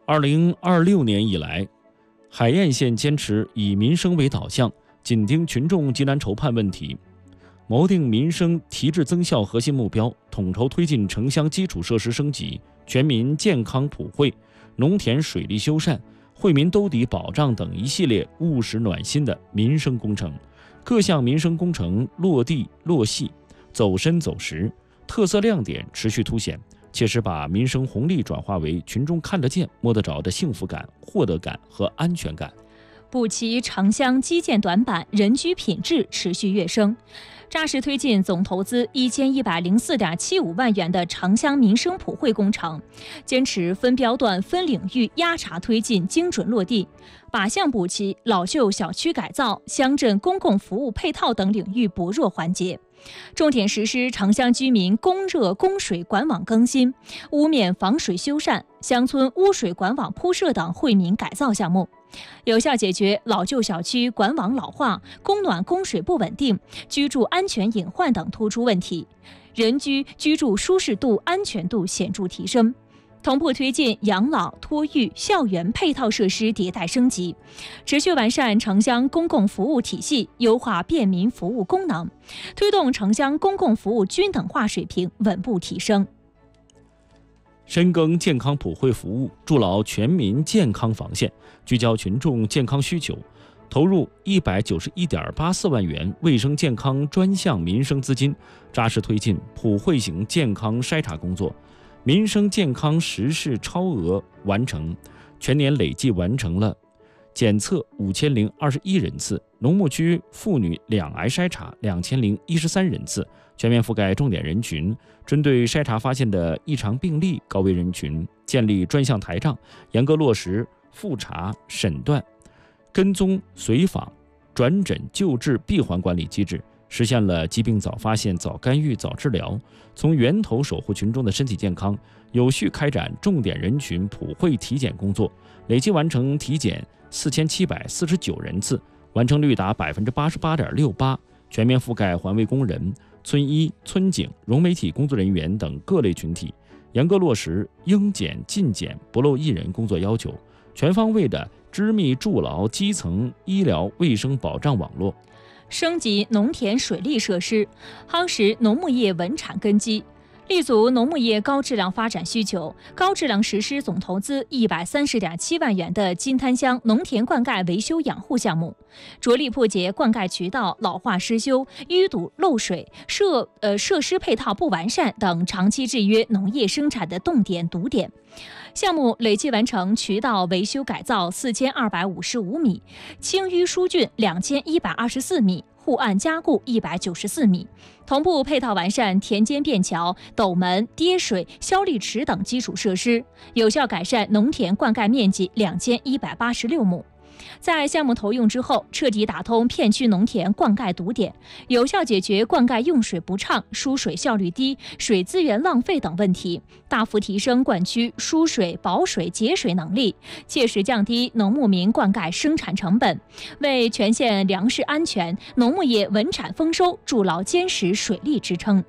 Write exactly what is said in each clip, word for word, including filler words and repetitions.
二零二六年以来，海晏县坚持以民生为导向，紧盯群众急难愁盼问题，谋定民生提质增效核心目标，统筹推进城乡基础设施升级、全民健康普惠、农田水利修缮、惠民兜底保障等一系列务实暖心的民生工程。各项民生工程落地落细，走深走实，特色亮点持续凸显，切实把民生红利转化为群众看得见摸得着的幸福感、获得感和安全感。 补齐城乡基建短板，人居品质持续跃升，扎实推进总投资一千一百零四点七五万元的城乡民生普惠工程，坚持分标段、分领域压查推进，精准落地，靶向补齐老旧小区改造、乡镇公共服务配套等领域薄弱环节。重点实施城乡居民供热供水管网更新、屋面防水修缮、乡村污水管网铺设等惠民改造项目，有效解决老旧小区管网老化、供暖供水不稳定、居住安全隐患等突出问题，人居居住舒适度、安全度显著提升。同步推进养老、托育、校园配套设施迭代升级，持续完善城乡公共服务体系，优化便民服务功能，推动城乡公共服务均等化水平稳步提升。 深耕健康普惠服务，筑牢全民健康防线，聚焦群众健康需求，投入一百九十一点八四万元卫生健康专项民生资金，扎实推进普惠型健康筛查工作。民生健康实事超额完成，全年累计完成了检测五千零二十一人次，农牧区妇女两癌筛查两千零一十三人次，全面覆盖重点人群，针对筛查发现的异常病例高危人群，建立专项台账，严格落实复查、诊断、跟踪、随访、转诊、救治闭环管理机制，实现了疾病早发现、早干预、早治疗，从源头守护群众的身体健康，有序开展重点人群普惠体检工作，累计完成体检四千七百四十九人次，完成率达百分之八十八点六八，全面覆盖环卫工人、村医、村警、融媒体工作人员等各类群体，严格落实应检尽检、不漏一人工作要求，全方位的织密筑牢基层医疗卫生保障网络。 升级农田水利设施，夯实农牧业稳产根基，立足农牧业高质量发展需求，高质量实施总投资一百三十点七万元的金滩乡农田灌溉维修养护项目，着力破解灌溉渠道老化失修、淤堵漏水、设呃设施配套不完善等长期制约农业生产的冻点堵点。项目累计完成渠道维修改造四千二百五十五米，清淤疏浚两千一百二十四米，护岸加固一百九十四米，同步配套完善田间便桥、斗门、跌水、消砾池等基础设施，有效改善农田灌溉面积两千一百八十六亩。在项目投用之后，彻底打通片区农田灌溉堵点，有效解决灌溉用水不畅、输水效率低、水资源浪费等问题，大幅提升灌区输水、保水、节水能力，切实降低农牧民灌溉生产成本，为全县粮食安全、农牧业稳产丰收筑牢坚实水利支撑。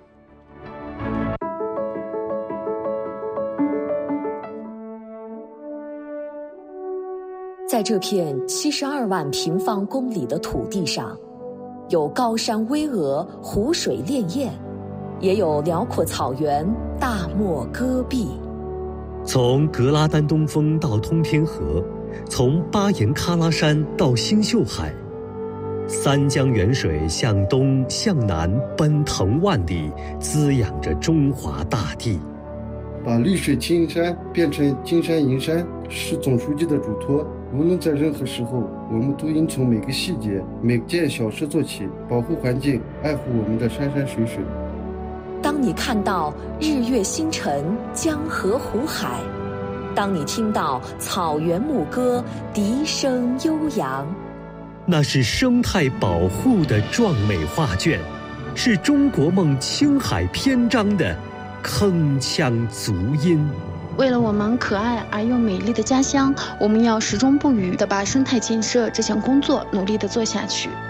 在这片七十二万平方公里的土地上，有高山巍峨、湖水潋滟，也有辽阔草原、大漠戈壁。 从格拉丹东峰到通天河，从巴颜喀拉山到星宿海，三江源水向东向南奔腾万里，滋养着中华大地。 把绿水青山变成金山银山是总书记的嘱托，无论在任何时候，我们都应从每个细节、每件小事做起，保护环境，爱护我们的山山水水。 当你看到日月星辰、江河湖海，当你听到草原牧歌、笛声悠扬， 那是生态保护的壮美画卷，是中国梦青海篇章的铿锵足音。 为了我们可爱而又美丽的家乡，我们要始终不渝地把生态建设这项工作努力地做下去。